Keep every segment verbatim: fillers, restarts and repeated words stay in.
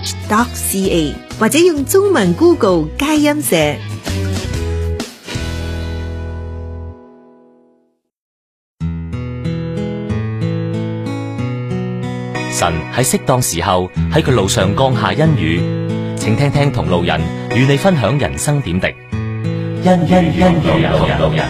h dot c a 或者用中文 Google 佳音社。 神喺適當時候喺佢路上降下恩雨，請聽聽同路人與你分享人生點滴。恩恩恩路人。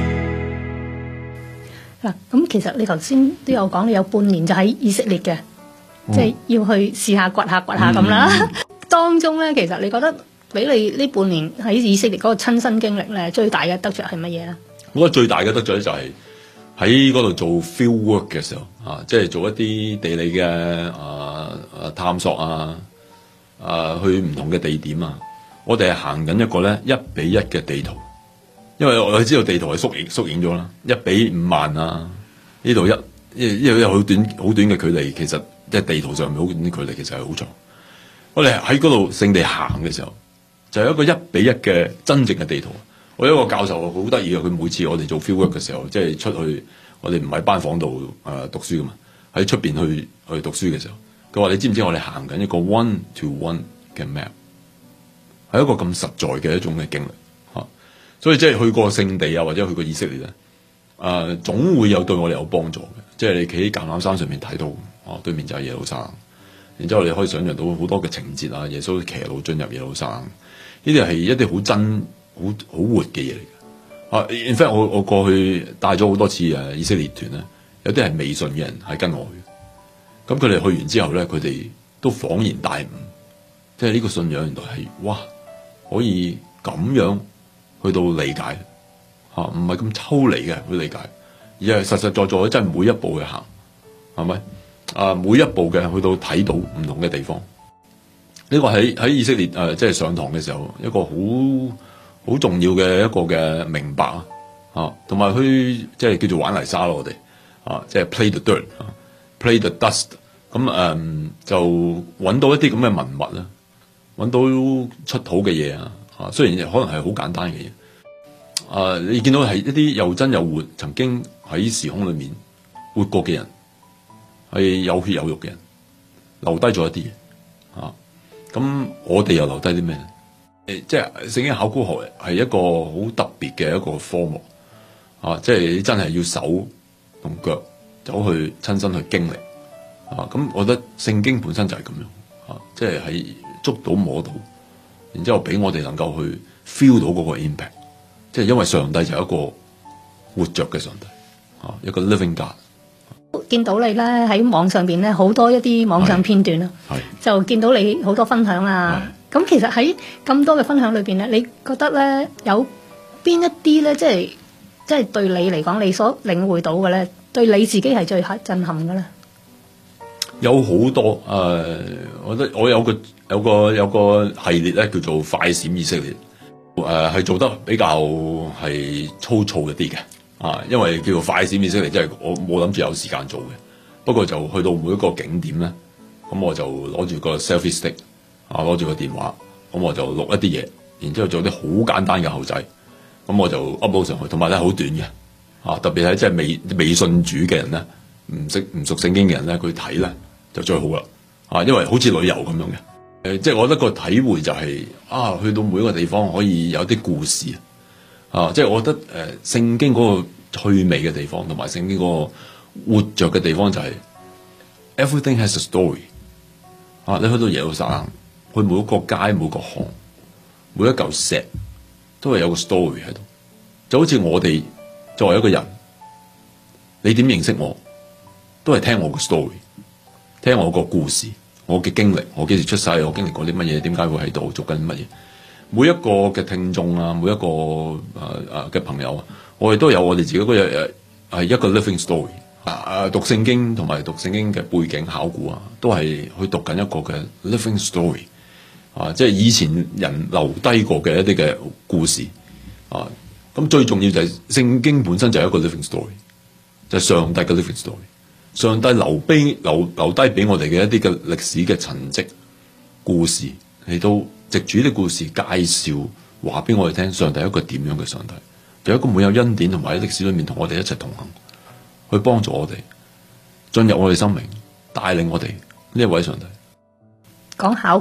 嗱，咁其實你頭先都有講，你有半年就喺以色列嘅，即係、嗯、要去試下掘下掘下咁啦。嗯、當中咧，其實你覺得俾你呢半年喺以色列嗰個親身經歷咧，最大嘅得着係乜嘢咧？ 我覺得最大嘅得着咧就係喺嗰度做 field work 嘅時候啊，即係做一啲地理嘅啊啊探索啊啊，去唔同嘅地點啊。我哋係行緊一個咧一比一嘅地圖。因為我知道地圖係縮影縮影咗啦，一比五萬啊，呢度一，因為有好短好短嘅距離，其實即係地圖上面好短嘅距離，其實係好長。我哋喺嗰度聖地行嘅時候，就係一個一比一嘅真正嘅地圖。我有一個教授好得意嘅，佢每次我哋做 field work 嘅時候，即係出去，我哋唔喺班房度誒讀書噶嘛，喺出邊去去讀書嘅時候，佢話你知唔知我哋行緊一個 one to one 嘅 map， 係一個咁實在嘅一種嘅經歷。所以即係去過聖地啊，或者去過以色列咧，啊、呃，總會有對我哋有幫助嘅。即係你企喺橄欖山上面睇到，哦，對面就係耶路撒冷。然之後你可以想象到好多嘅情節啊，耶穌騎驢進入耶路撒冷，呢啲係一啲好真、好好活嘅嘢嚟嘅。啊 in fact 我我過去帶咗好多次誒以色列團咧，有啲係未信嘅人係跟我去。咁佢哋去完之後咧，佢哋都恍然大悟，即係呢個信仰原來係哇，可以咁樣。去到理解嚇，唔係咁抽離嘅去理解，而係實實在在真係每一步去行，係咪啊？每一步嘅去到睇到唔同嘅地方，呢個喺喺以色列誒，即係上堂嘅時候一個好好重要嘅一個嘅明白啊！嚇，同埋去即係叫做玩泥沙咯，我哋啊，即係 play the dirt，play the dust，咁誒就揾到一啲咁嘅文物啦，揾到出土嘅嘢啊！啊，雖然可能係好簡單嘅嘢，啊，你見到係一啲又真又活，曾經喺時空裏面活過嘅人，係有血有肉嘅人，留低咗一啲嘢，啊，咁我哋又留低啲咩咧？誒，即係聖經考古學係一個好特別嘅一個科目，啊，即係你真係要手同腳走去親身去經歷，啊，咁我覺得聖經本身就係咁樣，啊，即係喺捉到摸到。然之後俾我哋能夠去 feel 到嗰個 impact， 即係因為上帝就係一個活着嘅上帝，啊，一個 living God。 見到你咧喺網上邊咧好多一啲網上片段啊，就見到你好多分享啊。咁其實喺咁多嘅分享裏邊咧，你覺得咧有邊一啲咧，即係即係對你嚟講，你所領會到嘅咧，對你自己係最震撼嘅咧？ 有好多誒、呃，我覺得我有個有個有個系列咧，叫做快閃以色列，誒、呃、係做得比較係粗糙一啲嘅，啊，因為叫做快閃以色列，即係我冇諗住有時間做嘅，不過就去到每一個景點咧，咁我就攞住個 selfie stick，啊，攞住個電話，咁我就錄一啲嘢，然之後做啲好簡單嘅後製，咁我就 upload 上去，同埋咧好短嘅，啊，特別係即係未未信主嘅人咧，唔識唔熟聖經嘅人咧，佢睇咧。就最好啦，啊，因為好似旅遊咁樣嘅，誒、呃，即係我覺得個體會就係、是、啊，去到每一個地方可以有啲故事啊，即係我覺得誒，聖、呃、經嗰個趣味嘅地方，同埋聖經嗰個活着嘅地方就係、是、everything has a story，啊，你去到耶路撒冷，去每一個街、每個巷、每一嚿石，都係有個 story 喺度，就好似我哋作為一個人，你點認識我，都係聽我個 story。聽我個故事，我嘅經歷，我幾時出世，我經歷過啲乜嘢，點解會喺度做緊乜嘢？每一個嘅聽眾啊，每一個誒誒嘅朋友啊，我哋都有我哋自己嗰日誒係一個 living story 啊！讀聖經同埋讀聖經嘅背景考古啊，都係去讀緊一個嘅 living story 啊！即係以前人留低過嘅一啲嘅故事啊！咁最重要就係聖經本身就係一個 living story，就係上帝嘅 living story。上帝留俾留留低俾我哋嘅一啲嘅歷史嘅陳跡故事，嚟到藉住啲故事介紹話俾我哋聽，上帝係一個點樣嘅上帝，就一個滿有恩典同埋喺歷史裏面同我哋一齊同行，去幫助我哋進入我哋生命，帶領我哋呢一位上帝。 講考